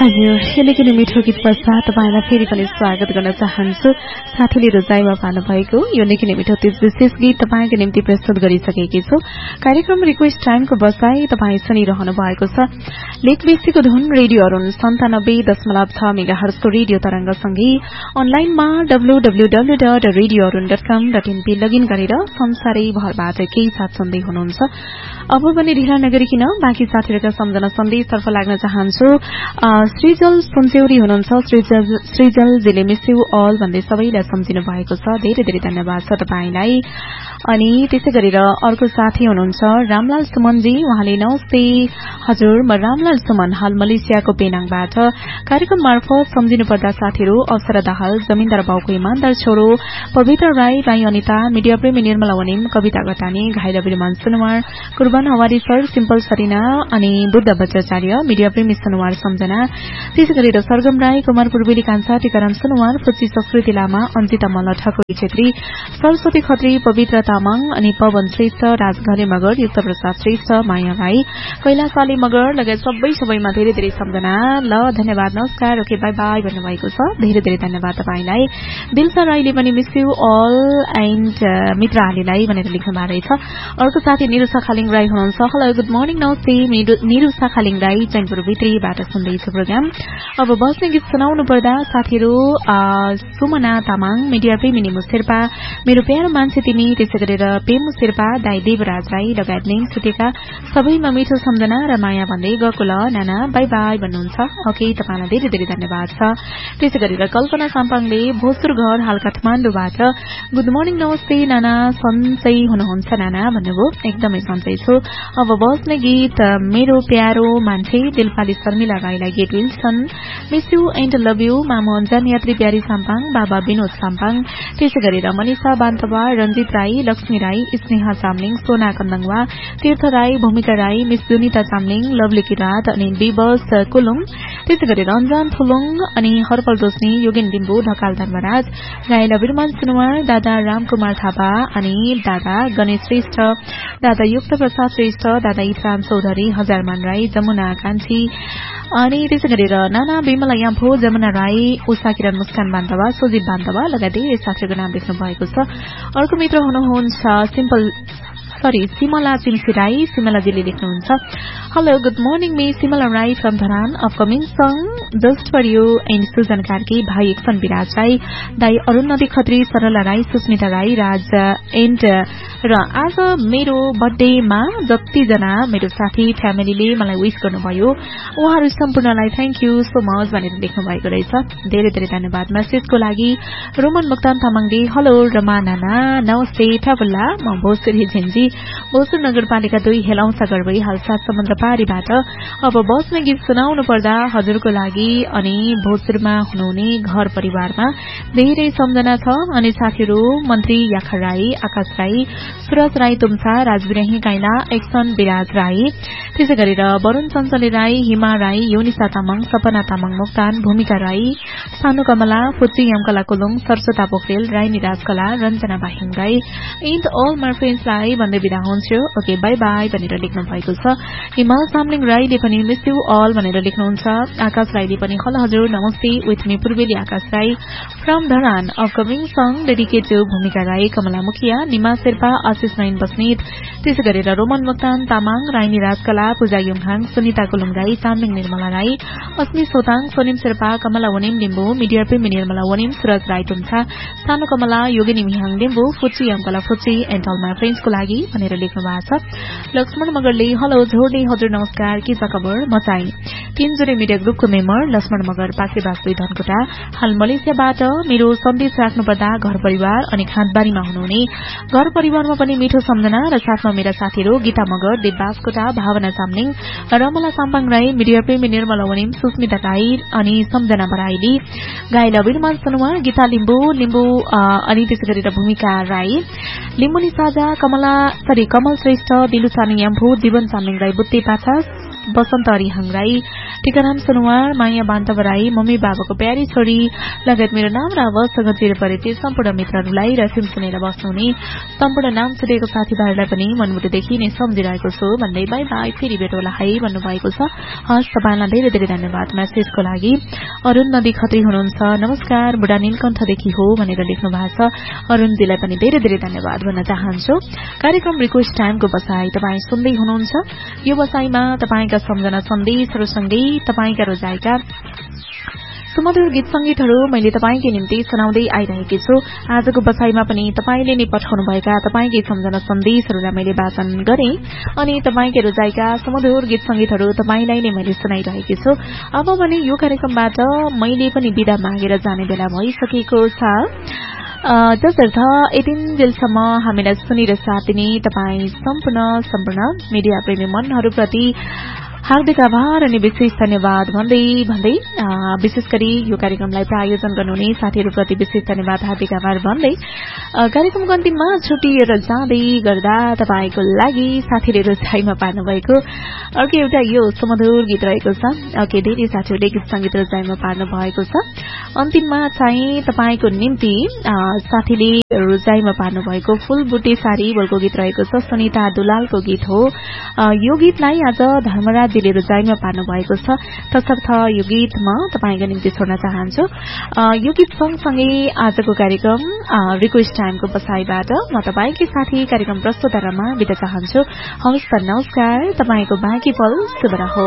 हजुर यो निकै नै मिठो गीत पश्चात तपाईँलाई फेरि पनि स्वागत गर्न चाहन्छु। साथीले रोजाइमा पार्नुभएको यो निकै नै मिठो तीज विशेष गीत तपाईँको निम्ति प्रस्तुत गरिसकेकी छु। कार्यक्रम रिक्वेस्ट टाइमको बसाई तपाईँ सुनिरहनु भएको छ। लेकबेसीको धुन रेडियो अरुण 97.6 मेगाहर्जको रेडियो तरंगसँगै अनलाइनमा www.radioarun.com.np लगइन गरेर संसारैभरबाट केही साथ सुन्दै हुनुहुन्छ। अब पनि ढिला नगरिकन बाँकी साथीहरूका सम्झना सन्देशतर्फ लाग्न चाहन्छु। श्रीजल सुनचौरी हुनुहुन्छ। श्रीजल जेले मिस यू अल भन्दै सबैलाई सम्झिनु भएको छ। धेरै धेरै धन्यवाद छ तपाईलाई। अनि त्यसै गरेर अर्को साथी हुनुहुन्छ रामलाल सुमनजी। उहाँले नमस्ते हजुर, म रामलाल सुमन, हाल मलेसियाको पेनाङबाट। कार्यक्रम मार्फत सम्झिनु पर्दा साथीहरू अवसर दाहाल, जमिनदार बाउको इमानदार छोरो पवित्र राई, राई अनिता, मिडिया प्रेमी निर्मला वनिम, कविता गतानी, घाइला बिरमान सुनवार, कुर्बान हवारी सर, सिम्पल सरिना अनि बुद्ध बच्चाचार्य, मिडिया प्रेमी सुनवार सम्झना। त्यसै गरेर सरगम राई, कुमार पूर्वेली कान्छा, टीकाराम सुनवार, फुच्ची संस्कृति लामा, अन्जिता मल्ल, ठकुरी छेत्री, सरस्वती खत्री, पवित्र तामाङ अनि पवन श्रेष्ठ, राजघरे मगर, युक्त प्रसाद श्रेष्ठ, माया राई, कैलाश आली मगर लगायत सबैमा धेरै धेरै सम्झना। ल धन्यवाद, नमस्कार, ओके बाई बाई भन्नुभएको छ। धेरै धेरै धन्यवाद तपाईलाई। दिलसा राईले पनि मिस यू अल एन्ड मित्र आलीलाई भनेर लेख्नु भएको रहेछ। अर्को साथी निरुषा खालिङ राई हुनुहुन्छ। हेलो गुड मर्निङ, नमस्ते, निरुषा खालिङ राई, चैनपुर भित्रीबाट सुन्दैछु प्रोग्राम। अब बस्ने गीत सुनाउनु पर्दा साथीहरू सुमना तामाङ, मिडिया प्रेमी निमु शेर्पा, मेरो प्यारो मान्छे तिमी, त्यसै गरेर पेमु शेर्पा, दाई देवराज राई लगायत नेम छुटेका सबैमा मिठो सम्झना र माया भन्दै गएको। ल नाना बाई बाई भन्नुहुन्छ। ओके, तपाईँलाई धेरै धेरै धन्यवाद छ। त्यसै गरेर कल्पना साम्पाङले भोजपुर घर हाल काठमाडौँबाट गुड मर्निङ, नमस्ते नाना, सन्चै हुनुहुन्छ नाना भन्नुभयो। एकदमै सन्चै छु। अब बस्ने गीत मेरो प्यारो मान्छे दिलपाली शर्मिला राईलाई get Wilson, miss you and love you, मामु अन्जान यात्री प्यारी साम्पाङ, बाबा विनोद साम्पाङ, त्यसै गरेर मनिषा बान्तवा, रञ्जित राई, लक्ष्मी राई, स्नेहा चामलिङ, सोना कन्दङवा, तीर्थ राई, भूमिका राई, मिस जुनिता चामलिङ, लवली किरात अनि विवश कुलुङ, त्यसै गरेर रञ्जन थुलुङ अनि हरपल रोशनी, योगेन लिम्बू, ढकाल धर्मराज, गाइला बिरमान सुनवार, दादा रामकुमार थापा अनि दादा गणेश श्रेष्ठ, दादा युक्त प्रसाद श्रेष्ठ, दादा इफ्रान चौधरी, हजारमान राई, जमुना कान्छी अनि त्यसै गरेर नाना विमला याम्फो, जमुना राई, उषा किरण, मुस्कान बान्तवा, सुजित बान्तवा लगायत धेरै साथीहरूको नाम लेख्नु भएको छ। अर्को मित्र हुनुहुन्छ सिमला चिम्सी राई, सिमलाजीले लेख्नुहुन्छ। Hello good morning me Shimla Rai from Dharan, upcoming song just for you and Sujan Karki, भाइ एक्सन विराज राई, दाई अरुण नदी खत्री, सरला राई, सुस्मिता राई, राज एन्ड र आज मेरो बर्थडेमा जतिजना मेरो साथी फ्यामिलीले मलाई विश गर्नुभयो उहाँहरू सम्पूर्णलाई थ्याङ्क यू सो मच भनेर लेख्नु भएको रहेछ। धेरै धेरै धन्यवाद मेसेजको लागि। रोमन मुक्तान तामाङले हेलो रमा नाना, नमस्ते ठबुल्ला, म भोजपुरी झिन्जी, भोजपुर नगरपालिका 2 हेलाउँसा गर्वै हालसाथ समुद्र पारीबाट। अब बस्ने गीत सुनाउनु पर्दा हजुरको लागि अनि भोजपुरमा हुनुहुने घर परिवारमा धेरै सम्झना छ। अनि साथीहरू मन्त्री याखा राई, आकाश राई, सुरज राई तुम्सा, राजविराही गाइला, एक्सन विराज राई, त्यसै गरेर वरुण चञ्चले राई, हिमा राई, योनिसा तामाङ, सपना तामाङ मुक्तान, भूमिका राई, सानु कमला, फुच्ची यमकला कुलुङ, सरस्वता पोखरेल, राई निराज कला, Ranjana बाहिङ Rai and all my फ्रेन्ड्सलाई भन्दै बिदा हुन्छु। ओके बाई बाई भनेर लेख्नु भएको छ। हिमाल सामलिङ राईले पनि मिस यू अल भनेर लेख्नुहुन्छ। आकाश राईले पनि हेलो हजुर नमस्ते with me Purbeli Akash Rai from Dharan, upcoming song dedicate to भूमिका राई, कमला मुखिया, निमा शेर्पा, आशिष नयन बस्नेत, त्यसै गरेर रोमन मुक्तान तामाङ, राई निराज कला, पूजा युङहाङ, सुनिता कुलुङ राई, चामलिङ निर्मला राई, अस्मी सोताङ, सोनिम शेर्पा, कमला वनिम लिम्बू, मिडिया प्रेमी निर्मला वनिम, सुरज राई तुम्सा, सानो कमला, योगिनी मिहाङ लिम्बू, फुच्ची यमकला फुच्ची एन्ड अल माई फ्रेन्ड्सको लागि भनेर लेख्नु भएको छ। लक्ष्मण मगरले हेलो झोडले हजुर नमस्कार, के छ खबर, म चाहिँ तीनजुरे मिडिया ग्रुपको मेम्बर लक्ष्मण मगर, पाकेबास 2 धनकुटा, हाल मलेसियाबाट। मेरो सन्देश राख्नुपर्दा घर परिवार अनि खाँदबारीमा हुनुहुने घर परिवारमा पनि मिठो सम्झना र साथमा मेरा साथीहरू गीता मगर, देवदास कोटा, भावना चामलिङ, रमला साम्पाङ राई, मिडिया प्रेमी निर्मला वनिम, सुस्मिता राई अनि सम्झना बराइली, गाइला विरमान सनुवार, गीता लिम्बू अनि त्यसै गरेर भूमिका राई, लिम्बुनी साझा, कमल श्रेष्ठ, दिलुसानी याम्फू, जीवन चामलिङ राई, बुट्टे पाछा, बसन्त हरिहाङ राई, टीकाराम सुनवार, माया बान्तव राई, मम्मी बाबाको प्यारी छोरी लगायत मेरो नाम र आवाजसँग चिर परेती सम्पूर्ण मित्रहरूलाई र फिल्म सुनेर बस्नुहुने सम्पूर्ण नाम छुटेको साथीभाइहरूलाई पनि मनमुटुदेखि नै सम्झिरहेको छु भन्दै बाई बाई फेरि भेट होला है भन्नुभएको छ। हस्, तपाईँलाई धेरै धेरै धन्यवाद मेसेजको लागि। अरुण नदी खत्री हुनुहुन्छ, नमस्कार बुढा नीलकण्ठदेखि हो भनेर लेख्नु भएको छ। अरुणजीलाई पनि धेरै धेरै धन्यवाद भन्न चाहन्छु। कार्यक्रम रिक्वेस्ट टाइमको बसाई तपाईँ सुन्दै हुनुहुन्छ। यो बसाईमा तपाईँका सम्झना सन्देशहरूसँगै तपाईँका रोजाइका सुमधुर गीत संगीतहरू मैले तपाईंकै निम्ति सुनाउँदै आइरहेकी छु। आजको बसाईमा पनि तपाईले नै पठाउनुभएका तपाईंकै सम्झना सन्देशहरूलाई मैले वाचन गरे अनि तपाईंकै रोजाइका सुमधुर गीत संगीतहरू तपाईलाई नै मैले सुनाइरहेकी छु। अब भने यो कार्यक्रमबाट मैले पनि बिदा मागेर जाने बेला भइसकेको छ। जसर्थ यतिन्जेलसम्म हामीलाई सुनेर साथ दिने तपाईँ सम्पूर्ण मिडिया प्रेमी मनहरूप्रति हार्दिक आभार अनि विशेष धन्यवाद भन्दै विशेष गरी यो कार्यक्रमलाई प्रायोजन गर्नुहुने साथीहरूप्रति विशेष धन्यवाद हार्दिक आभार भन्दै कार्यक्रमको अन्तिममा छुटिएर जाँदै गर्दा तपाईको लागि साथीले रोजाइमा पार्नुभएको अर्को एउटा यो सुमधुर गीत रहेको छ। धेरै साथीहरूले गीत संगीत रोजाइमा पार्नु भएको छ। अन्तिममा चाहिँ तपाईको निम्ति साथीले रोजाइमा पार्नु भएको फूलबुटे सारी बोलको गीत रहेको छ। सुनिता दुलालको गीत हो। यो गीतलाई आज धर्मराजले रोजाइमा पार्नु भएको छ। तसर्थ यो गीत म तपाईको निम्ति छोड्न चाहन्छु। यो गीत सँगसँगै आजको कार्यक्रम रिक्वेस्ट टाइमको बसाईबाट म तपाईकै साथी कार्यक्रम प्रस्तुतरमा बिदा चाहन्छु। हवस् त, नमस्कार। तपाईको बाँकी पल शुभ रहोस्।